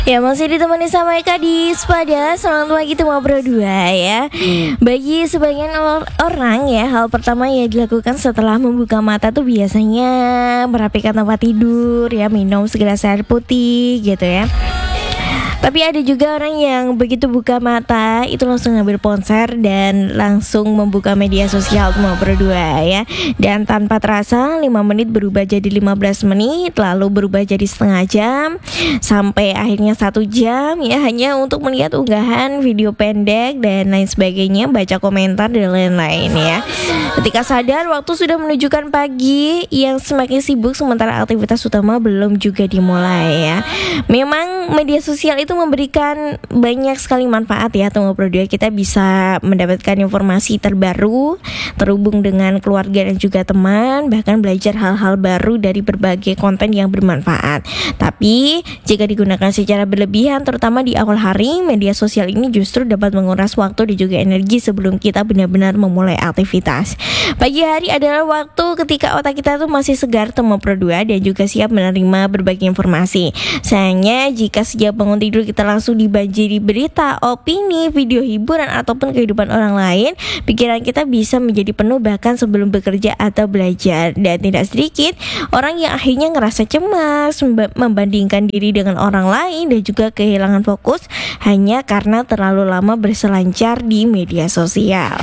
Ya, masih ditemani sama Eka di Spada. Selamat pagi Temu Berdua ya. Bagi sebagian orang ya, hal pertama yang dilakukan setelah membuka mata tuh biasanya merapikan tempat tidur ya, minum segelas air putih gitu ya. Tapi ada juga orang yang begitu buka mata itu langsung ngambil ponsel dan langsung membuka media sosial Temu Berdua ya. Dan tanpa terasa 5 menit berubah jadi 15 menit, lalu berubah jadi setengah jam, sampai akhirnya 1 jam ya, hanya untuk melihat unggahan video pendek dan lain sebagainya, baca komentar dan lain-lain ya. Ketika sadar waktu sudah menunjukkan pagi yang semakin sibuk, sementara aktivitas utama belum juga dimulai ya. Memang media sosial itu memberikan banyak sekali manfaat ya Temu Berdua. Kita bisa mendapatkan informasi terbaru, terhubung dengan keluarga dan juga teman, bahkan belajar hal-hal baru dari berbagai konten yang bermanfaat. Tapi jika digunakan secara berlebihan, terutama di awal hari, media sosial ini justru dapat menguras waktu dan juga energi sebelum kita benar-benar memulai aktivitas. Pagi hari adalah waktu ketika otak kita tuh masih segar Temu Berdua dan juga siap menerima berbagai informasi. Sayangnya jika sejak bangun tidur kita langsung dibanjiri berita, opini, video hiburan ataupun kehidupan orang lain, pikiran kita bisa menjadi penuh bahkan sebelum bekerja atau belajar. Dan tidak sedikit orang yang akhirnya ngerasa cemas, membandingkan diri dengan orang lain dan juga kehilangan fokus hanya karena terlalu lama berselancar di media sosial.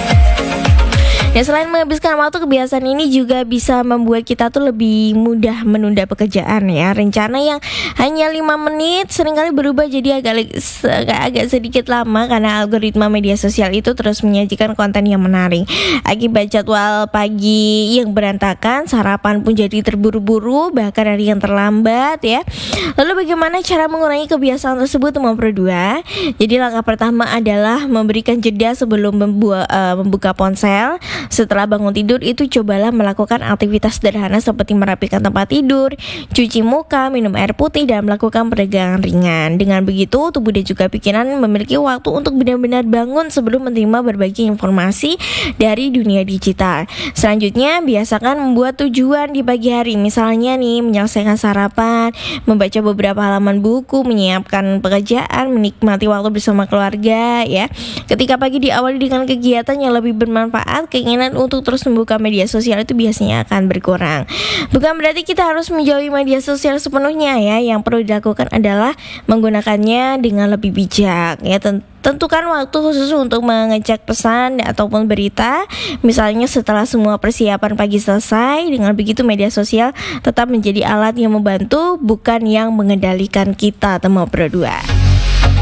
Ya, selain menghabiskan waktu, kebiasaan ini juga bisa membuat kita tuh lebih mudah menunda pekerjaan ya. Rencana yang hanya 5 menit seringkali berubah jadi agak sedikit lama karena algoritma media sosial itu terus menyajikan konten yang menarik. Akibat jadwal pagi yang berantakan, sarapan pun jadi terburu-buru, bahkan hari yang terlambat ya. Lalu bagaimana cara mengurangi kebiasaan tersebut Temu Berdua? Jadi langkah pertama adalah memberikan jeda sebelum membuka ponsel. Setelah bangun tidur itu cobalah melakukan aktivitas sederhana seperti merapikan tempat tidur, cuci muka, minum air putih, dan melakukan peregangan ringan. Dengan begitu tubuh dan juga pikiran memiliki waktu untuk benar-benar bangun sebelum menerima berbagai informasi dari dunia digital. Selanjutnya biasakan membuat tujuan di pagi hari. Misalnya nih, menyelesaikan sarapan, membaca beberapa halaman buku, menyiapkan pekerjaan, menikmati waktu bersama keluarga ya. Ketika pagi diawali dengan kegiatan yang lebih bermanfaat, keinginan untuk terus membuka media sosial itu biasanya akan berkurang. Bukan berarti kita harus menjauhi media sosial sepenuhnya ya. Yang perlu dilakukan adalah menggunakannya dengan lebih bijak ya. Tentukan waktu khusus untuk mengecek pesan ataupun berita. Misalnya setelah semua persiapan pagi selesai. Dengan begitu media sosial tetap menjadi alat yang membantu, bukan yang mengendalikan kita Temu Berdua.